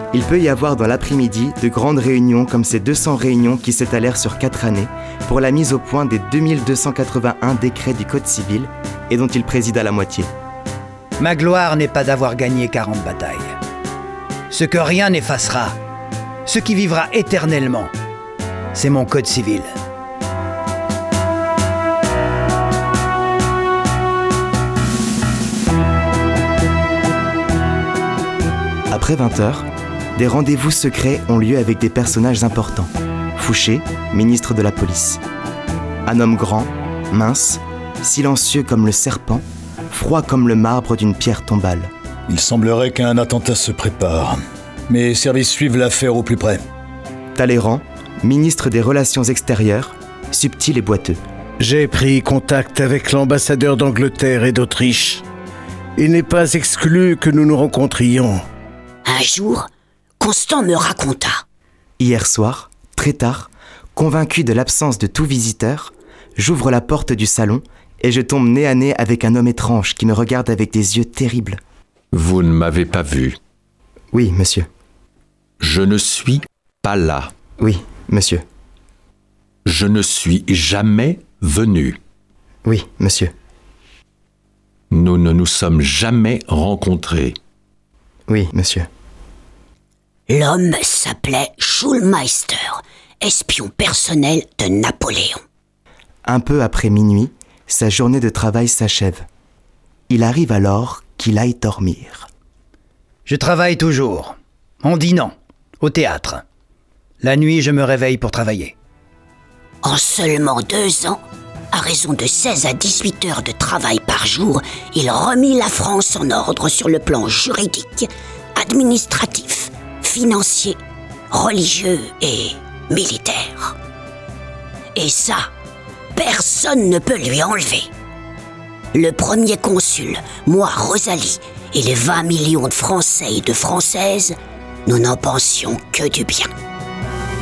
Il peut y avoir dans l'après-midi de grandes réunions comme ces 200 réunions qui s'étalèrent sur 4 années pour la mise au point des 2281 décrets du Code civil et dont il présida la moitié. Ma gloire n'est pas d'avoir gagné 40 batailles. Ce que rien n'effacera, ce qui vivra éternellement, c'est mon Code civil. Après 20h, des rendez-vous secrets ont lieu avec des personnages importants. Fouché, ministre de la police. Un homme grand, mince, silencieux comme le serpent, froid comme le marbre d'une pierre tombale. Il semblerait qu'un attentat se prépare. Mes services suivent l'affaire au plus près. Talleyrand, ministre des Relations extérieures, subtil et boiteux. J'ai pris contact avec l'ambassadeur d'Angleterre et d'Autriche. Il n'est pas exclu que nous nous rencontrions. Un jour, Constant me raconta. Hier soir, très tard, convaincu de l'absence de tout visiteur, j'ouvre la porte du salon et je tombe nez à nez avec un homme étrange qui me regarde avec des yeux terribles. Vous ne m'avez pas vu. Oui, monsieur. Je ne suis pas là. Oui, monsieur. Je ne suis jamais venu. Oui, monsieur. Nous ne nous sommes jamais rencontrés. Oui, monsieur. L'homme s'appelait Schulmeister, espion personnel de Napoléon. Un peu après minuit, sa journée de travail s'achève. Il arrive alors qu'il aille dormir. Je travaille toujours, en dînant, au théâtre. La nuit, je me réveille pour travailler. En seulement 2 ans, à raison de 16 à 18 heures de travail par jour, il remit la France en ordre sur le plan juridique, administratif, financier, religieux et militaire. Et ça, personne ne peut lui enlever. Le premier consul, moi, Rosalie, et les 20 millions de Français et de Françaises, nous n'en pensions que du bien.